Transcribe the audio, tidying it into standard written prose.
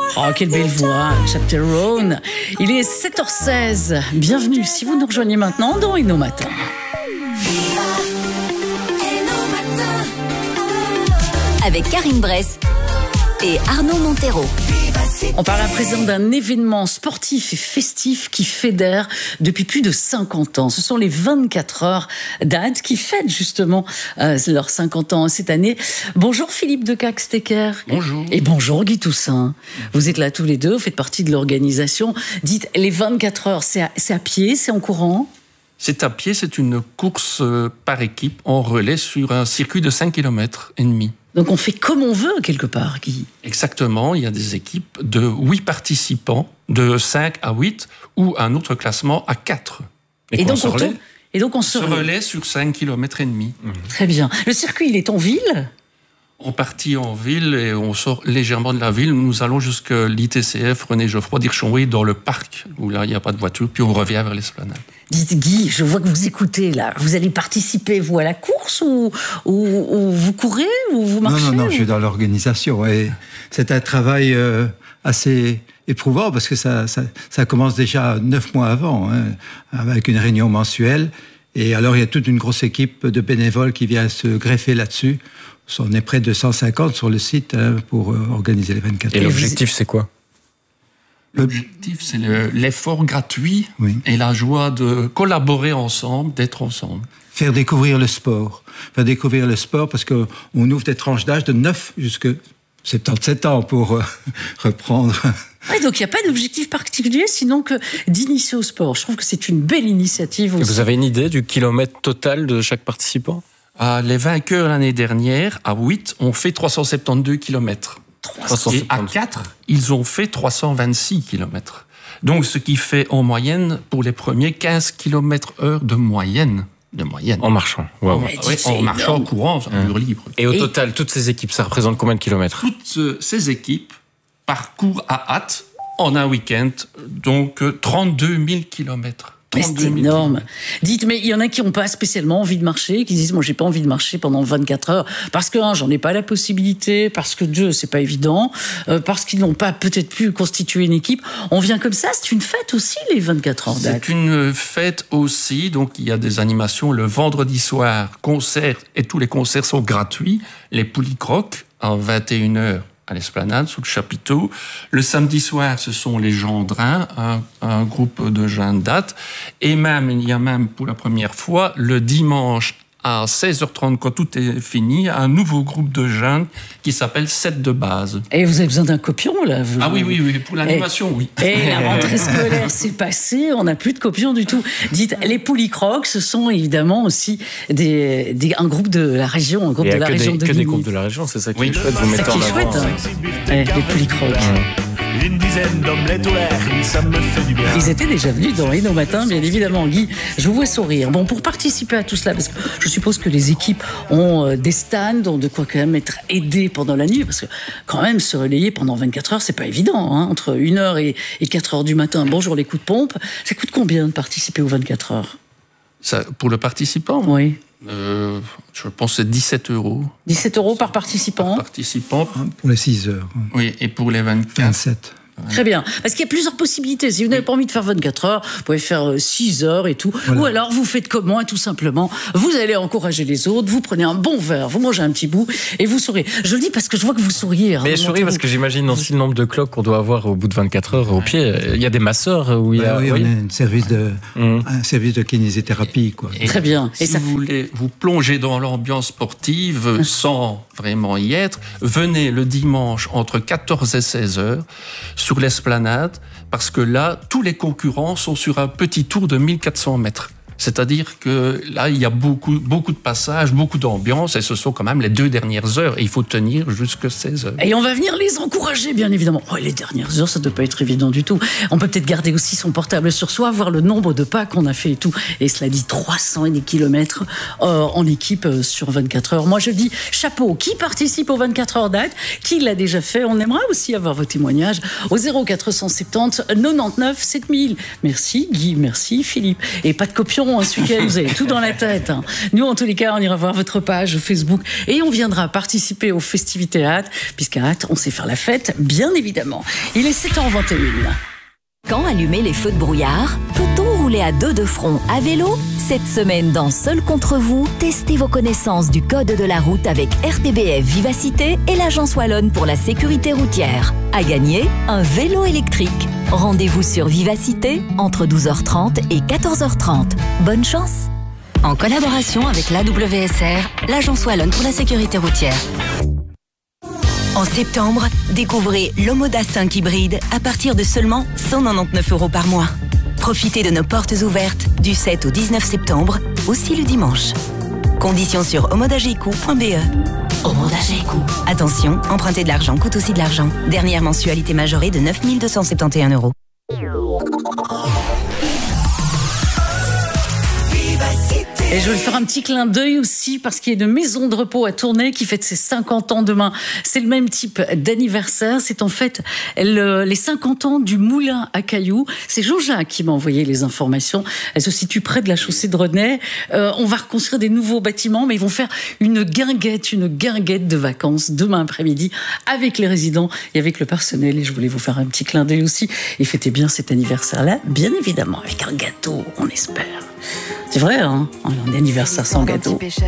Oh, quelle belle voix, Chaperone. Il est 7h16. Bienvenue si vous nous rejoignez maintenant dans Inno Matin. Avec Karine Bress et Arnaud Montero. On parle à présent d'un événement sportif et festif qui fédère depuis plus de 50 ans. Ce sont les 24 heures d'Ad qui fêtent justement leurs 50 ans cette année. Bonjour Philippe de Caxtecker. Bonjour. Et bonjour Guy Toussaint. Vous êtes là tous les deux, vous faites partie de l'organisation. Dites, les 24 heures, c'est à pied, c'est en courant ? C'est à pied, c'est une course par équipe en relais sur un circuit de 5 km et demi. Donc on fait comme on veut quelque part, Guy. Exactement, il y a des équipes de 8 participants, de 5 à 8, ou un autre classement à 4. Et donc on se relaie sur 5 km et demi. Très bien. Le circuit, il est en ville ? On partit en ville et on sort légèrement de la ville. Nous allons jusqu'à l'ITCF René Geoffroy d'Hirchonry dans le parc, où là il n'y a pas de voiture, puis on revient vers l'esplanade. Dites Guy, je vois que vous écoutez là. Vous allez participer, vous, à la course ou vous courez ou vous marchez ? Non, je suis dans l'organisation. Et c'est un travail assez éprouvant parce que ça commence déjà 9 mois avant, avec une réunion mensuelle. Et alors il y a toute une grosse équipe de bénévoles qui vient se greffer là-dessus. On est près de 150 sur le site pour organiser les 24 heures. Et l'objectif, c'est quoi ? L'objectif, c'est l'effort gratuit et la joie de collaborer ensemble, d'être ensemble. Faire découvrir le sport. Parce qu'on ouvre des tranches d'âge de 9 jusqu'à 77 ans pour reprendre. Ouais, donc il n'y a pas d'objectif particulier, sinon que d'initier au sport. Je trouve que c'est une belle initiative aussi. Et vous avez une idée du kilomètre total de chaque participant ? Les vainqueurs l'année dernière, à 8, ont fait 372 km. Et à 4, ils ont fait 326 km. Donc, ce qui fait en moyenne, pour les premiers, 15 km/h de moyenne. En marchant. Wow. En marchant, en courant, en allure libre. Et au total, toutes ces équipes, ça représente combien de kilomètres ? Toutes ces équipes parcourent à hâte, en un week-end, donc 32 000 km. Mais c'est énorme. Dites, mais il y en a qui n'ont pas spécialement envie de marcher, qui disent, moi, j'ai pas envie de marcher pendant 24 heures, parce que, j'en ai pas la possibilité, parce que Dieu, c'est pas évident, parce qu'ils n'ont pas peut-être pu constituer une équipe. On vient comme ça, c'est une fête aussi, les 24 heures d'Ad. C'est une fête aussi, donc il y a des animations le vendredi soir, concerts, et tous les concerts sont gratuits. Les Poulicrocs, à 21h. À l'esplanade, sous le chapiteau. Le samedi soir, ce sont les Gendrins, un groupe de jeunes dates. Et il y a même, pour la première fois, le dimanche à 16h30, quand tout est fini, un nouveau groupe de jeunes qui s'appelle 7 de base. Et vous avez besoin d'un copion, là Oui, pour l'animation, oui. Et la rentrée scolaire s'est passée, on n'a plus de copions du tout. Dites, les Poulicrocs, ce sont évidemment aussi un groupe de la région, de la région de Ligny. Que des groupes de la région, c'est ça qui est chouette, vous mettez en avant. Les Poulicrocs. Une dizaine d'omelettes au l'air, oui, ça me fait du bien. Ils étaient déjà venus dans Inno Matin, bien évidemment, Guy. Je vous vois sourire. Bon, pour participer à tout cela, parce que je suppose que les équipes ont des stands, ont de quoi quand même être aidées pendant la nuit, parce que quand même se relayer pendant 24 heures, c'est pas évident, entre 1h et 4h du matin. Bonjour les coups de pompe. Ça coûte combien de participer aux 24 heures ? Ça, pour le participant ? Oui. Je pense que c'est 17 €. 17 € par participant ? Pour les 6 heures. Oui, et pour les 24. 27. Très bien. Parce qu'il y a plusieurs possibilités. Si vous n'avez pas envie de faire 24 heures, vous pouvez faire 6 heures et tout. Voilà. Ou alors, vous faites comme moi, tout simplement. Vous allez encourager les autres, vous prenez un bon verre, vous mangez un petit bout et vous souriez. Je le dis parce que je vois que vous souriez. Mais je souris parce que j'imagine aussi le nombre de cloques qu'on doit avoir au bout de 24 heures au pied. Il y a des masseurs où il y a... Oui, on a un service de kinésithérapie, quoi. Et très bien. Et si vous voulez vous plonger dans l'ambiance sportive sans vraiment y être, venez le dimanche entre 14 et 16 heures sur l'esplanade, parce que là, tous les concurrents sont sur un petit tour de 1400 mètres. C'est-à-dire que là, il y a beaucoup de passages, beaucoup d'ambiance, et ce sont quand même les 2 dernières heures, et il faut tenir jusqu'à 16 heures. Et on va venir les encourager, bien évidemment. Oh, les dernières heures, ça ne doit pas être évident du tout. On peut peut-être garder aussi son portable sur soi, voir le nombre de pas qu'on a fait et tout. Et cela dit 300 et des kilomètres en équipe sur 24 heures. Moi, je dis chapeau. Qui participe aux 24 heures d'Ad ? Qui l'a déjà fait ? On aimerait aussi avoir vos témoignages au 0470 99 7000. Merci Guy, merci Philippe. Et pas de copion long ce week-end, vous avez tout dans la tête. Nous, en tous les cas, on ira voir votre page Facebook et on viendra participer aux festivités à Ath, puisqu'à Ath, on sait faire la fête, bien évidemment. Il est 7h21. Quand allumer les feux de brouillard? Peut-on rouler à deux de front à vélo? Cette semaine, dans Seul contre vous, testez vos connaissances du code de la route avec RTBF Vivacité et l'Agence Wallonne pour la sécurité routière. À gagner, un vélo électrique. Rendez-vous sur Vivacité entre 12h30 et 14h30. Bonne chance! En collaboration avec l'AWSR, l'Agence Wallonne pour la sécurité routière. En septembre, découvrez l'Omoda 5 hybride à partir de seulement 199 € par mois. Profitez de nos portes ouvertes du 7 au 19 septembre, aussi le dimanche. Conditions sur omodageco.be. Omodageco. Attention, emprunter de l'argent coûte aussi de l'argent. Dernière mensualité majorée de 9 271 €. Et je vais faire un petit clin d'œil aussi parce qu'il y a une maison de repos à Tournai qui fête ses 50 ans demain. C'est le même type d'anniversaire. C'est en fait les 50 ans du moulin à cailloux. C'est Jean-Jacques qui m'a envoyé les informations. Elle se situe près de la chaussée de Renay. On va reconstruire des nouveaux bâtiments, mais ils vont faire une guinguette de vacances demain après-midi avec les résidents et avec le personnel. Et je voulais vous faire un petit clin d'œil aussi et fêter bien cet anniversaire-là, bien évidemment, avec un gâteau, on espère. C'est vrai, hein, un anniversaire sans gâteau.